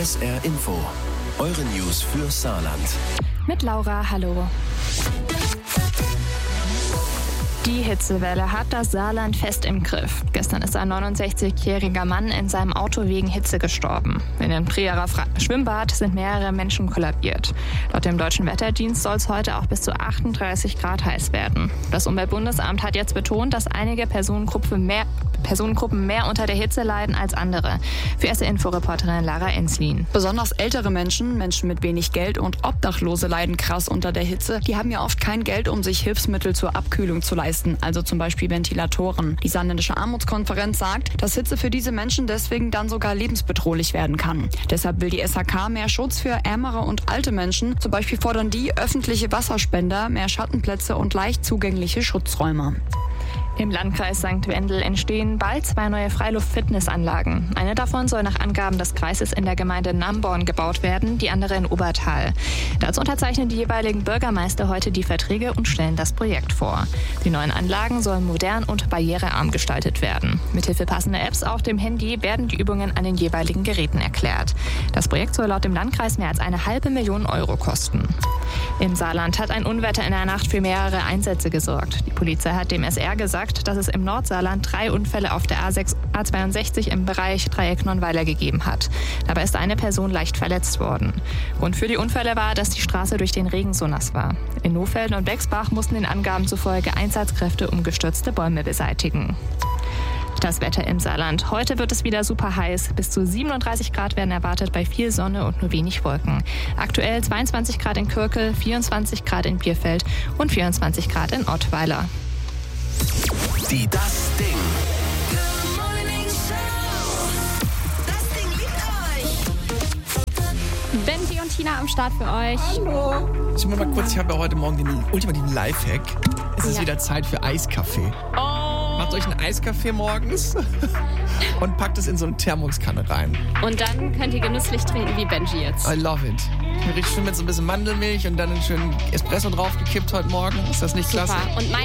SR Info. Eure News für Saarland. Mit Laura, hallo. Die Hitzewelle hat das Saarland fest im Griff. Gestern ist ein 69-jähriger Mann in seinem Auto wegen Hitze gestorben. In dem Trierer Schwimmbad sind mehrere Menschen kollabiert. Laut dem Deutschen Wetterdienst soll es heute auch bis zu 38 Grad heiß werden. Das Umweltbundesamt hat jetzt betont, dass einige Personengruppen mehr unter der Hitze leiden als andere. Für SR-Info-Reporterin Lara Enslin. Besonders ältere Menschen mit wenig Geld und Obdachlose leiden krass unter der Hitze. Die haben ja oft kein Geld, um sich Hilfsmittel zur Abkühlung zu leisten, also zum Beispiel Ventilatoren. Die Saarländische Armutskonferenz sagt, dass Hitze für diese Menschen deswegen dann sogar lebensbedrohlich werden kann. Deshalb will die SHK mehr Schutz für ärmere und alte Menschen. Zum Beispiel fordern die öffentliche Wasserspender, mehr Schattenplätze und leicht zugängliche Schutzräume. Im Landkreis St. Wendel entstehen bald 2 neue Freiluft-Fitnessanlagen. Eine davon soll nach Angaben des Kreises in der Gemeinde Namborn gebaut werden, die andere in Obertal. Dazu unterzeichnen die jeweiligen Bürgermeister heute die Verträge und stellen das Projekt vor. Die neuen Anlagen sollen modern und barrierearm gestaltet werden. Mithilfe passender Apps auf dem Handy werden die Übungen an den jeweiligen Geräten erklärt. Das Projekt soll laut dem Landkreis mehr als 500.000 Euro kosten. Im Saarland hat ein Unwetter in der Nacht für mehrere Einsätze gesorgt. Die Polizei hat dem SR gesagt, dass es im Nordsaarland 3 Unfälle auf der A62 im Bereich Dreieck-Nonnweiler gegeben hat. Dabei ist eine Person leicht verletzt worden. Grund für die Unfälle war, dass die Straße durch den Regen so nass war. In Nohfelden und Bexbach mussten den Angaben zufolge Einsatzkräfte umgestürzte Bäume beseitigen. Das Wetter im Saarland. Heute wird es wieder super heiß. Bis zu 37 Grad werden erwartet bei viel Sonne und nur wenig Wolken. Aktuell 22 Grad in Kürkel, 24 Grad in Bierfeld und 24 Grad in Ottweiler. Die Das Ding. Das Ding liebt euch. Benji und Tina am Start für euch. Hallo. Ich muss mal kurz, ich habe ja heute Morgen den ultimativen Lifehack. Es ist wieder Zeit für Eiskaffee. Macht euch einen Eiskaffee morgens und packt es in so eine Thermoskanne rein. Und dann könnt ihr genüsslich trinken wie Benji jetzt. I love it. Richtig schön mit so ein bisschen Mandelmilch und dann einen schönen Espresso draufgekippt heute Morgen. Ist das nicht klasse? Super. Und